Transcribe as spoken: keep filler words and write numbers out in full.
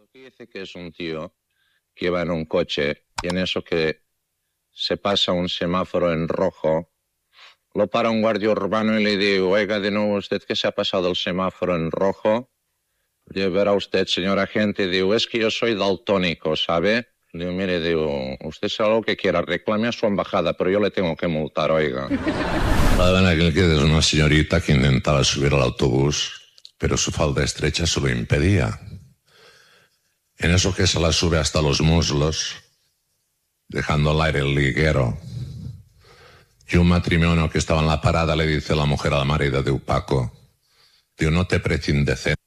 que dice que es un tío que va en un coche y en eso que se pasa un semáforo en rojo, lo para un guardia urbano y le digo, oiga, de nuevo usted que se ha pasado el semáforo en rojo. Le digo, verá usted, señor agente, digo, es que yo soy daltónico, ¿sabe? Le digo, mire, digo, usted sabe lo que quiera, reclame a su embajada, pero yo le tengo que multar, oiga. En aquel que es una señorita que intentaba subir al autobús, pero su falda estrecha se lo impedía. En eso que se la sube hasta los muslos, dejando al aire el liguero. Y un matrimonio que estaba en la parada le dice la mujer al marido de Paco, digo, no te prescindes.